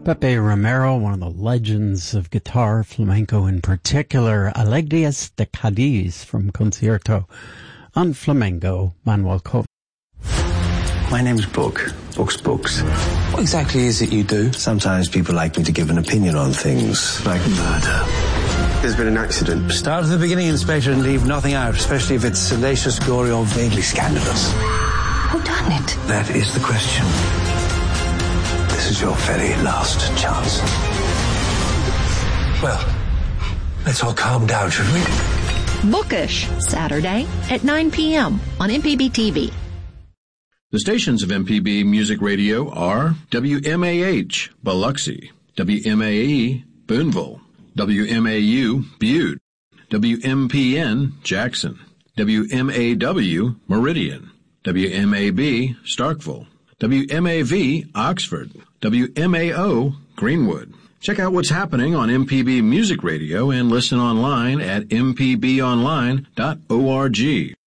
Pepe Romero, one of the legends of guitar, flamenco in particular. Alegrías de Cádiz from Concierto on Flamenco, Manuel Cove. My name's Book. Books. What exactly is it you do? Sometimes people like me to give an opinion on things, like murder. There's been an accident. Start at the beginning, Inspector, and leave nothing out, especially if it's salacious, gory, or vaguely scandalous. Who done it? That is the question. This is your very last chance. Well, let's all calm down, should we? Bookish, Saturday at 9 p.m. on MPB TV. The stations of MPB Music Radio are WMAH, Biloxi, WMAE, Boonville, WMAU, Butte, WMPN, Jackson, WMAW, Meridian, WMAB, Starkville, WMAV, Oxford, WMAO, Greenwood. Check out what's happening on MPB Music Radio and listen online at mpbonline.org.